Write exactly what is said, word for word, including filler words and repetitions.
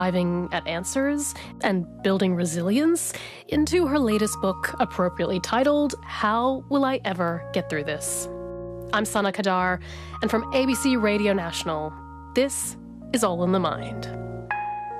arriving at answers and building resilience into her latest book, appropriately titled, How Will I Ever Get Through This? I'm Sana Qadar, and from A B C Radio National, this is All in the Mind.